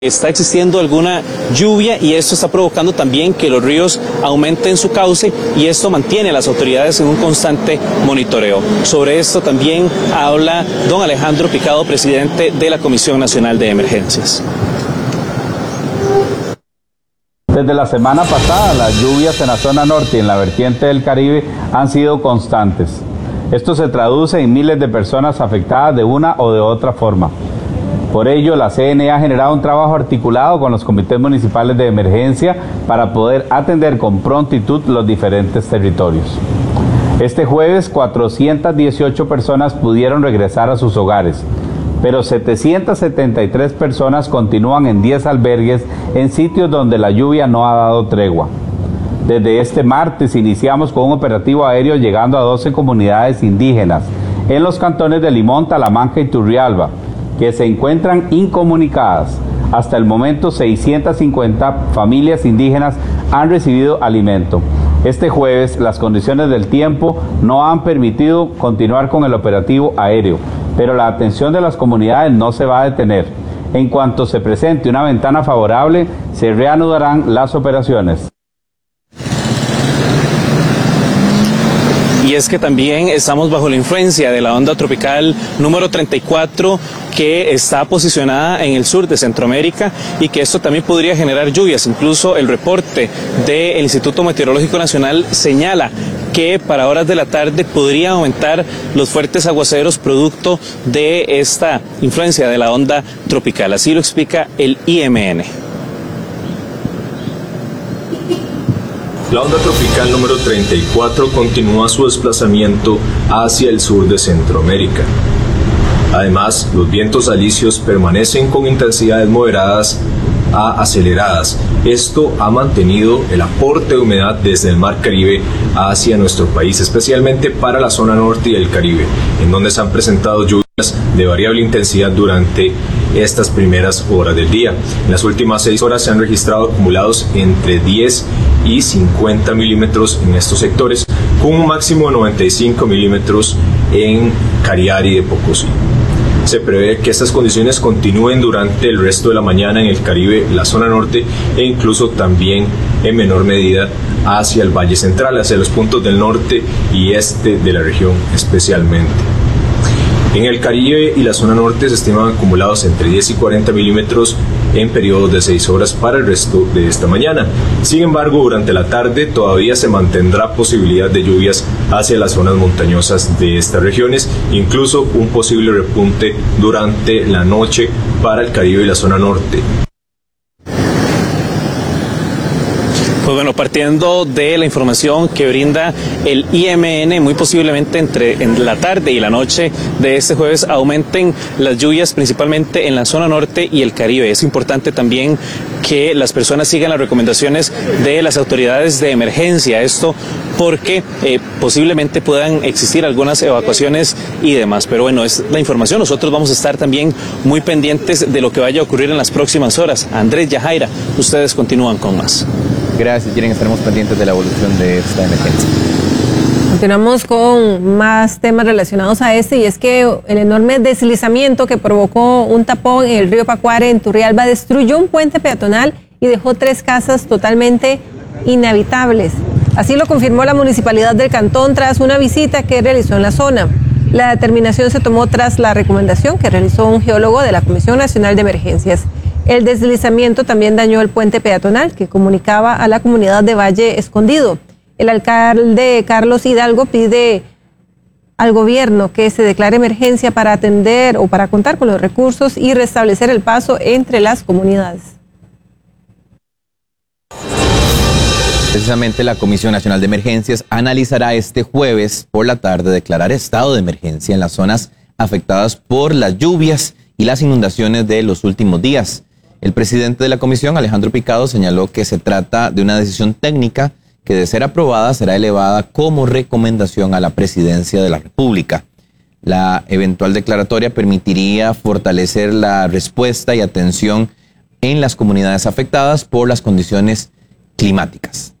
Está existiendo alguna lluvia y esto está provocando también que los ríos aumenten su cauce y esto mantiene a las autoridades en un constante monitoreo. Sobre esto también habla don Alejandro Picado, presidente de la Comisión Nacional de Emergencias. Desde la semana pasada, las lluvias en la zona norte y en la vertiente del Caribe han sido constantes. Esto se traduce en miles de personas afectadas de una o de otra forma. Por ello, la CNE ha generado un trabajo articulado con los comités municipales de emergencia para poder atender con prontitud los diferentes territorios. Este jueves, 418 personas pudieron regresar a sus hogares, pero 773 personas continúan en 10 albergues en sitios donde la lluvia no ha dado tregua. Desde este martes iniciamos con un operativo aéreo llegando a 12 comunidades indígenas en los cantones de Limón, Talamanca y Turrialba, que se encuentran incomunicadas. Hasta el momento, 650 familias indígenas han recibido alimento. Este jueves, las condiciones del tiempo no han permitido continuar con el operativo aéreo, pero la atención de las comunidades no se va a detener. En cuanto se presente una ventana favorable, se reanudarán las operaciones. Y es que también estamos bajo la influencia de la onda tropical número 34 que está posicionada en el sur de Centroamérica y que esto también podría generar lluvias. Incluso el reporte del Instituto Meteorológico Nacional señala que para horas de la tarde podrían aumentar los fuertes aguaceros producto de esta influencia de la onda tropical. Así lo explica el IMN. La onda tropical número 34 continúa su desplazamiento hacia el sur de Centroamérica. Además, los vientos alisios permanecen con intensidades moderadas a aceleradas. Esto ha mantenido el aporte de humedad desde el Mar Caribe hacia nuestro país, especialmente para la zona norte y el Caribe, en donde se han presentado lluvias de variable intensidad durante estas primeras horas del día. En las últimas 6 horas se han registrado acumulados entre 10 y 50 milímetros en estos sectores, con un máximo de 95 milímetros en Cariari de Pocosí. Se prevé que estas condiciones continúen durante el resto de la mañana en el Caribe, la zona norte e incluso también en menor medida hacia el Valle Central, hacia los puntos del norte y este de la región especialmente. En el Caribe y la zona norte se estiman acumulados entre 10 y 40 milímetros en periodos de 6 horas para el resto de esta mañana. Sin embargo, durante la tarde todavía se mantendrá posibilidad de lluvias hacia las zonas montañosas de estas regiones, incluso un posible repunte durante la noche para el Caribe y la zona norte. Pues bueno, partiendo de la información que brinda el IMN, muy posiblemente en la tarde y la noche de este jueves aumenten las lluvias principalmente en la zona norte y el Caribe. Es importante también que las personas sigan las recomendaciones de las autoridades de emergencia, esto porque posiblemente puedan existir algunas evacuaciones y demás. Pero bueno, es la información. Nosotros vamos a estar también muy pendientes de lo que vaya a ocurrir en las próximas horas. Andrés, Yajaira, ustedes continúan con más. Gracias, Jiren. Estaremos pendientes de la evolución de esta emergencia. Continuamos con más temas relacionados a y es que el enorme deslizamiento que provocó un tapón en el río Pacuare en Turrialba destruyó un puente peatonal y dejó 3 casas totalmente inhabitables. Así lo confirmó la municipalidad del cantón tras una visita que realizó en la zona. La determinación se tomó tras la recomendación que realizó un geólogo de la Comisión Nacional de Emergencias. El deslizamiento también dañó el puente peatonal que comunicaba a la comunidad de Valle Escondido. El alcalde Carlos Hidalgo pide al gobierno que se declare emergencia para atender o para contar con los recursos y restablecer el paso entre las comunidades. Precisamente la Comisión Nacional de Emergencias analizará este jueves por la tarde declarar estado de emergencia en las zonas afectadas por las lluvias y las inundaciones de los últimos días. El presidente de la comisión, Alejandro Picado, señaló que se trata de una decisión técnica que, de ser aprobada, será elevada como recomendación a la presidencia de la República. La eventual declaratoria permitiría fortalecer la respuesta y atención en las comunidades afectadas por las condiciones climáticas.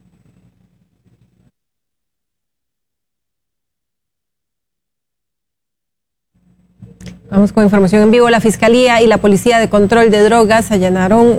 Vamos con información en vivo. La Fiscalía y la Policía de Control de Drogas allanaron